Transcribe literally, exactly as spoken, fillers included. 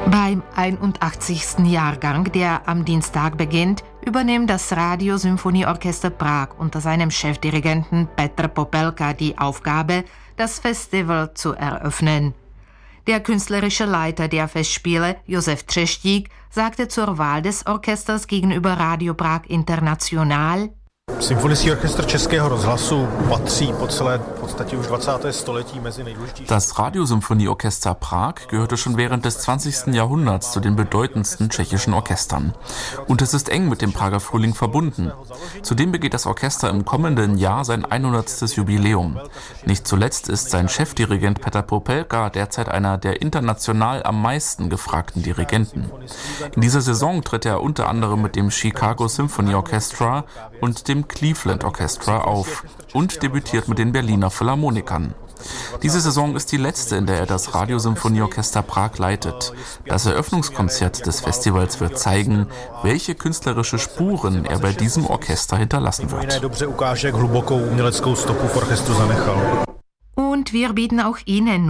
Beim einundachtzigsten Jahrgang, der am Dienstag beginnt, übernimmt das Radiosymphonieorchester Prag unter seinem Chefdirigenten Petr Popelka die Aufgabe, das Festival zu eröffnen. Der künstlerische Leiter der Festspiele, Josef Třeštík, sagte zur Wahl des Orchesters gegenüber Radio Prag International: Symfonický orchestr Českého rozhlasu patří po celé podstatě už dvacátém století mezi nejdůležitější. Das Radiosymphonieorchester Prag gehörte schon während des zwanzigsten Jahrhunderts zu den bedeutendsten tschechischen Orchestern. Und es ist eng mit dem Prager Frühling verbunden. Zudem begeht das Orchester im kommenden Jahr sein hundertstes Jubiläum. Nicht zuletzt ist sein Chefdirigent Petr Popelka derzeit einer der international am meisten gefragten Dirigenten. In dieser Saison tritt er unter anderem mit dem Chicago Symphony Orchestra und dem Cleveland Orchestra auf und debütiert mit den Berliner Philharmonikern. Diese Saison ist die letzte, in der er das Radiosymphonieorchester Prag leitet. Das Eröffnungskonzert des Festivals wird zeigen, welche künstlerische Spuren er bei diesem Orchester hinterlassen wird. Und wir bieten auch Ihnen